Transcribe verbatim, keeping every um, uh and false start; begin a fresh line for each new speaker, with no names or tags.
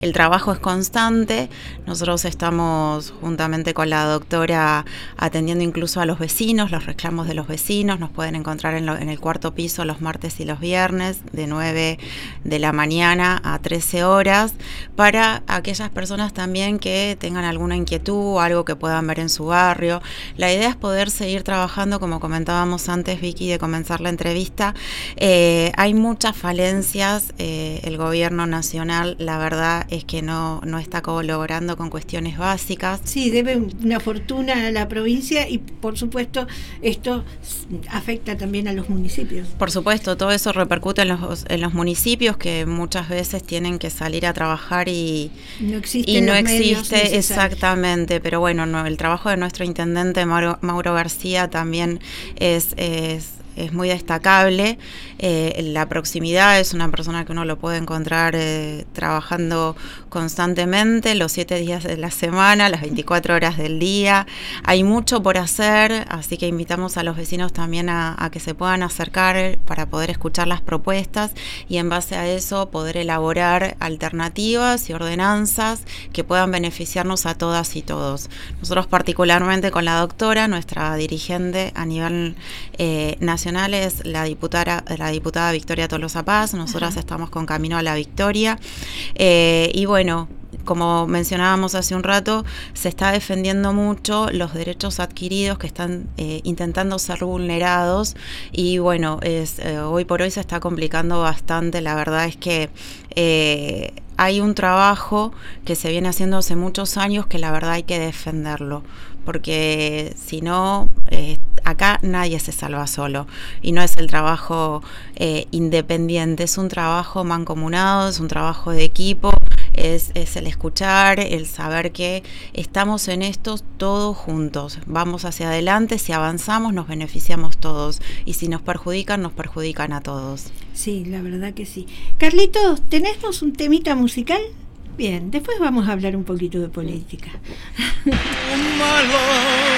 El trabajo es constante, nosotros estamos juntamente con la doctora atendiendo incluso a los vecinos, los reclamos de los vecinos, nos pueden encontrar en, lo, en el cuarto piso los martes y los viernes de nueve de la mañana a trece horas, para aquellas personas también que tengan alguna inquietud o algo que puedan ver en su barrio. La idea es poder seguir trabajando, como comentábamos antes, Vicky, de comenzar la entrevista. Eh, hay muchas falencias, eh, el gobierno nacional, la verdad, es que no, no está colaborando con cuestiones básicas.
Sí, debe una fortuna a la provincia y por supuesto esto afecta también a los municipios.
Por supuesto, todo eso repercute en los, en los municipios, que muchas veces tienen que salir a trabajar y
no existe,
y no existe exactamente, pero bueno, no, el trabajo de nuestro intendente Mauro, Mauro García también es, es es muy destacable. Eh, la proximidad, es una persona que uno lo puede encontrar eh, trabajando constantemente los siete días de la semana, las veinticuatro horas del día. Hay mucho por hacer, así que invitamos a los vecinos también a, a que se puedan acercar para poder escuchar las propuestas y en base a eso poder elaborar alternativas y ordenanzas que puedan beneficiarnos a todas y todos. Nosotros particularmente con la doctora, nuestra dirigente a nivel eh, nacional, es la diputada, la diputada Victoria Tolosa Paz. Nosotras Ajá. estamos con camino a la victoria. Eh, y bueno, como mencionábamos hace un rato, se está defendiendo mucho los derechos adquiridos que están eh, intentando ser vulnerados y bueno, es, eh, hoy por hoy se está complicando bastante. La verdad es que eh, hay un trabajo que se viene haciendo hace muchos años que la verdad hay que defenderlo, porque si no, eh, acá nadie se salva solo y no es el trabajo eh, independiente, es un trabajo mancomunado, es un trabajo de equipo, es, es el escuchar, el saber que estamos en esto todos juntos, vamos hacia adelante, si avanzamos nos beneficiamos todos y si nos perjudican, nos perjudican a todos.
Sí, la verdad que sí. Carlitos, ¿tenemos un temita musical? Bien, después vamos a hablar un poquito de política.